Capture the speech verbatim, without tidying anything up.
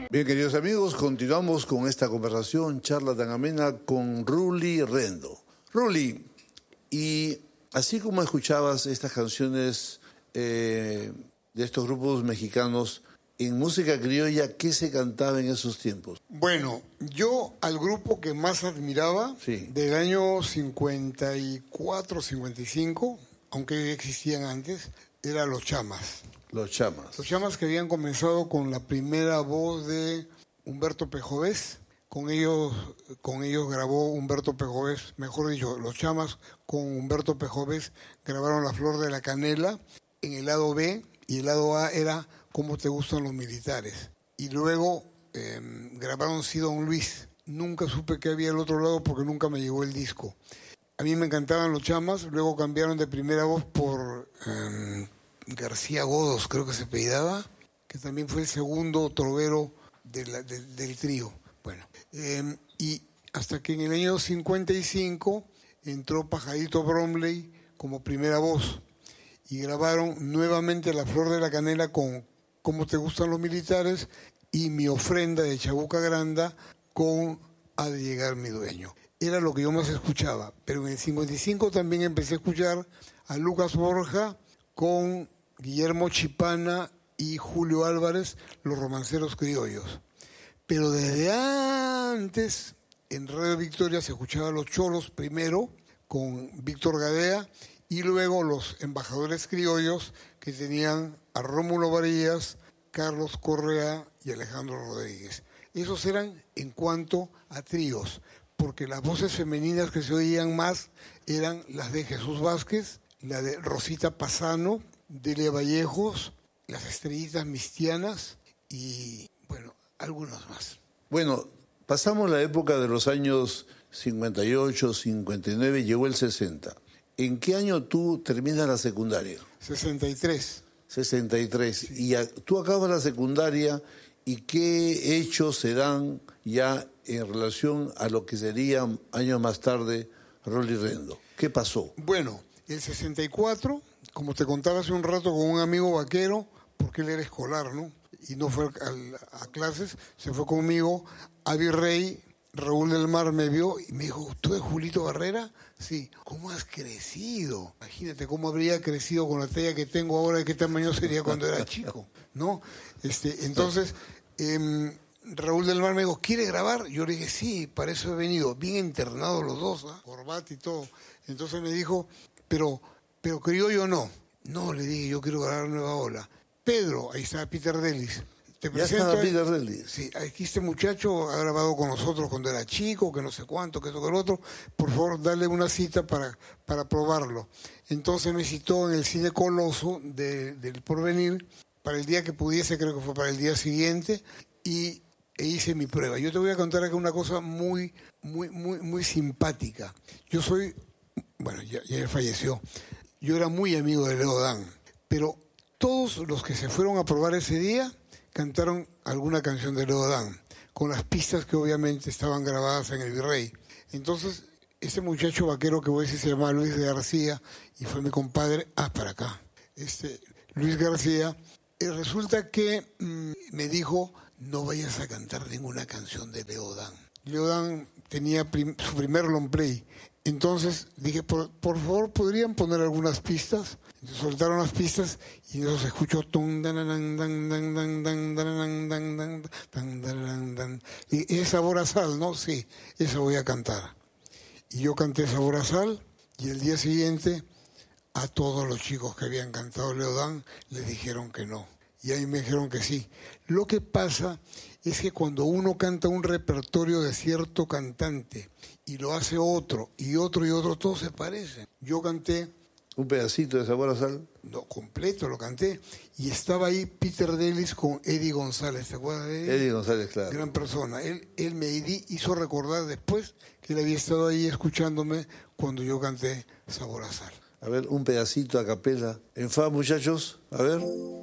Bien, queridos amigos, continuamos con esta conversación, charla tan amena con Rully Rendo. Rully, y así como escuchabas estas canciones eh, de estos grupos mexicanos, en música criolla, ¿qué se cantaba en esos tiempos? Bueno, yo al grupo que más admiraba, Sí. del año cincuenta y cuatro, cincuenta y cinco, aunque existían antes, era Los Chamas. Los Chamas. Los Chamas que habían comenzado con la primera voz de Humberto Pejovés. Con ellos, con ellos grabó Humberto Pejovés, mejor dicho, Los Chamas con Humberto Pejovés grabaron La Flor de la Canela en el lado B, y el lado A era Cómo te gustan los militares. Y luego eh, grabaron Sí, Don Luis. Nunca supe que había al otro lado porque nunca me llegó el disco. A mí me encantaban Los Chamas, luego cambiaron de primera voz por eh, García Godos, creo que se apellidaba, que también fue el segundo trovero de la, de, del trío. Bueno, eh, y hasta que en el año cincuenta y cinco entró Pajarito Bromley como primera voz y grabaron nuevamente La Flor de la Canela con Cómo te gustan los militares y Mi ofrenda de Chabuca Granda con Ha de llegar mi dueño. Era lo que yo más escuchaba, pero en el cincuenta y cinco también empecé a escuchar a Lucas Borja con Guillermo Chipana y Julio Álvarez, Los Romanceros Criollos. Pero desde antes, en Radio Victoria se escuchaba a Los Cholos primero, con Víctor Gadea, y luego Los Embajadores Criollos, que tenían a Rómulo Varillas, Carlos Correa y Alejandro Rodríguez. Esos eran en cuanto a tríos, porque las voces femeninas que se oían más eran las de Jesús Vázquez, la de Rosita Pasano, Delia Vallejos, Las Estrellitas Mistianas y, bueno, algunos más. Bueno, pasamos la época de los años cincuenta y ocho, cincuenta y nueve, llegó el sesenta. ¿En qué año tú terminas la secundaria? sesenta y tres. sesenta y tres. Sí. Y a, tú acabas la secundaria, ¿y qué hechos se dan ya en relación a lo que sería años más tarde Rully Rendo? ¿Qué pasó? Bueno, el sesenta y cuatro, como te contaba hace un rato con un amigo vaquero, porque él era escolar, ¿no? Y no fue a, a clases, se fue conmigo a Virrey. Raúl del Mar me vio y me dijo, ¿tú eres Julito Barrera? Sí. ¿Cómo has crecido? Imagínate cómo habría crecido con la talla que tengo ahora, de qué tamaño sería cuando era chico, ¿no? Este, entonces, eh, Raúl del Mar me dijo, ¿quiere grabar? Yo le dije, sí, para eso he venido. Bien internados los dos, ¿eh? Corbata y todo. Entonces me dijo, pero, pero criollo no. No, le dije, yo quiero grabar Nueva Ola. Pedro, ahí está Peter Delis. Te Ya presento estaba a- Peter Delis. Sí, aquí este muchacho ha grabado con nosotros cuando era chico, que no sé cuánto, que esto, que lo otro. Por favor, dale una cita para, para probarlo. Entonces me citó en el Cine Coloso de, del Porvenir para el día que pudiese, creo que fue para el día siguiente, y e hice mi prueba. Yo te voy a contar acá una cosa muy, muy, muy, muy simpática. Yo soy, bueno, ya, ya él falleció. Yo era muy amigo de Leo Dan, pero todos los que se fueron a probar ese día cantaron alguna canción de Leo Dan, con las pistas que obviamente estaban grabadas en el Virrey. Entonces, ese muchacho vaquero que voy a decir se llama Luis García y fue mi compadre, ah, para acá, este, Luis García, eh, resulta que mmm, me dijo, no vayas a cantar ninguna canción de Leo Dan. Leo Dan tenía prim- su primer long play. Entonces dije, por, por favor, ¿podrían poner algunas pistas? Entonces soltaron las pistas y entonces escuchó tum, dan, dan, dan, dan, dan, dan, dan, dan, dan, dan, dan, dan, dan. Y es Sabor a Sal, ¿no? Sí, esa voy a cantar. Y yo canté Sabor a Sal y el día siguiente a todos los chicos que habían cantado Leo Dan les dijeron que no. Y ahí me dijeron que sí. Lo que pasa es que cuando uno canta un repertorio de cierto cantante y lo hace otro, y otro y otro, todos se parecen. Yo canté... Un pedacito de Sabor a Sal. No, completo lo canté. Y estaba ahí Peter Delis con Eddie González, ¿te acuerdas de él? Eddie González, claro. Gran persona. Él, él me hizo recordar después que él había estado ahí escuchándome cuando yo canté Sabor a Sal. A ver, un pedacito a capela. En fa, muchachos. A ver.